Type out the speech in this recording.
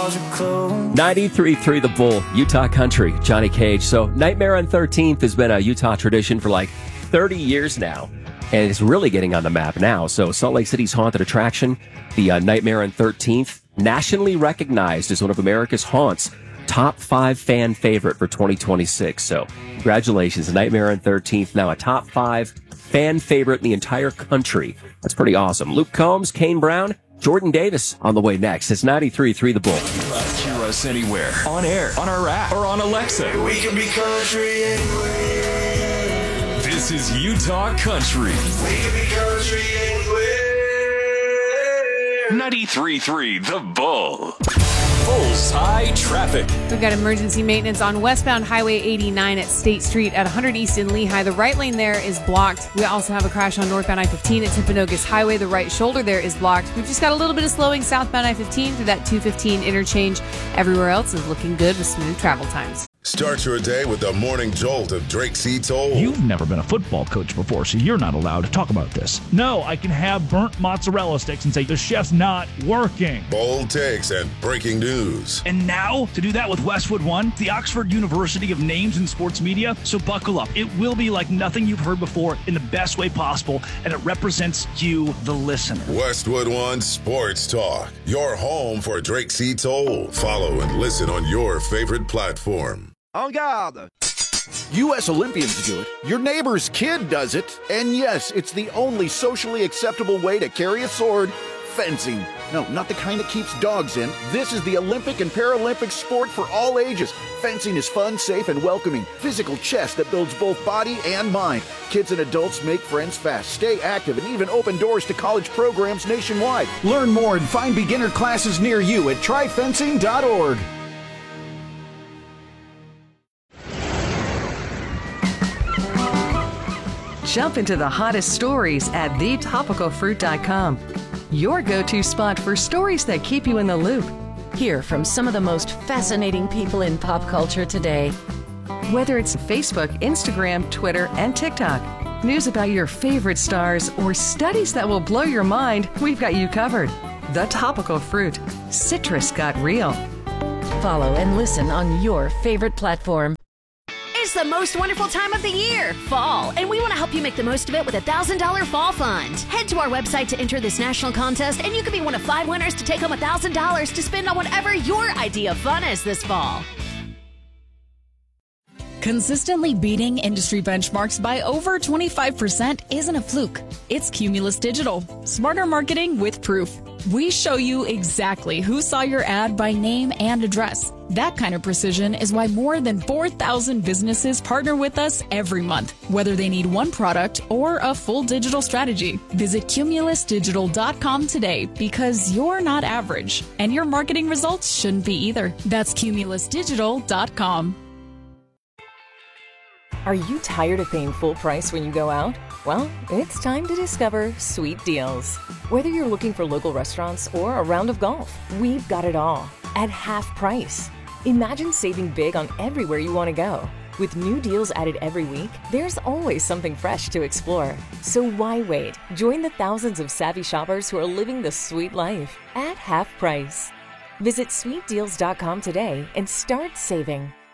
93.3 The Bull, Utah Country, Johnny Cage. So Nightmare on 13th has been a Utah tradition for like 30 years now, and it's really getting on the map now. So Salt Lake City's haunted attraction, the Nightmare on 13th, nationally recognized as one of America's haunts, top 5 fan favorite for 2026. So congratulations, Nightmare on 13th, now a top 5 fan favorite in the entire country. That's pretty awesome. Luke Combs, Kane Brown, Jordan Davis on the way next. It's 93.3 The Bull. Hear us anywhere, on air, on our app, or on Alexa. We can be country anywhere. This is Utah Country. We can be country anywhere. 93.3 The Bull. Bullseye traffic. We've got emergency maintenance on westbound Highway 89 at State Street at 100 East in Lehigh. The right lane there is blocked. We also have a crash on northbound I-15 at Timpanogos Highway. The right shoulder there is blocked. We've just got a little bit of slowing southbound I-15 through that 215 interchange. Everywhere else is looking good with smooth travel times. Start your day with the morning jolt of Drake C. Toll. You've never been a football coach before, so you're not allowed to talk about this. No, I can have burnt mozzarella sticks and say the chef's not working. Bold takes and breaking news. And now, to do that with Westwood One, the Oxford University of Names in Sports Media, so buckle up. It will be like nothing you've heard before in the best way possible, and it represents you, the listener. Westwood One Sports Talk, your home for Drake C. Toll. Follow and listen on your favorite platform. En garde! U.S. Olympians do it. Your neighbor's kid does it. And yes, it's the only socially acceptable way to carry a sword. Fencing. No, not the kind that keeps dogs in. This is the Olympic and Paralympic sport for all ages. Fencing is fun, safe, and welcoming. Physical chess that builds both body and mind. Kids and adults make friends fast, stay active, and even open doors to college programs nationwide. Learn more and find beginner classes near you at tryfencing.org. Jump into the hottest stories at thetopicalfruit.com. Your go-to spot for stories that keep you in the loop. Hear from some of the most fascinating people in pop culture today. Whether it's Facebook, Instagram, Twitter, and TikTok, news about your favorite stars, or studies that will blow your mind, we've got you covered. The Topical Fruit. Citrus got real. Follow and listen on your favorite platform. It's the most wonderful time of the year, fall, and we want to help you make the most of it with a $1,000 fall fund. Head to our website to enter this national contest, and you could be one of 5 winners to take home $1,000 to spend on whatever your idea of fun is this fall. Consistently beating industry benchmarks by over 25% isn't a fluke. It's Cumulus Digital. Smarter marketing with proof. We show you exactly who saw your ad by name and address. That kind of precision is why more than 4,000 businesses partner with us every month, whether they need one product or a full digital strategy. Visit cumulusdigital.com today because you're not average, and your marketing results shouldn't be either. That's cumulusdigital.com. Are you tired of paying full price when you go out? Well, it's time to discover Sweet Deals. Whether you're looking for local restaurants or a round of golf, we've got it all at half price. Imagine saving big on everywhere you want to go. With new deals added every week, there's always something fresh to explore. So why wait? Join the thousands of savvy shoppers who are living the sweet life at half price. Visit sweetdeals.com today and start saving.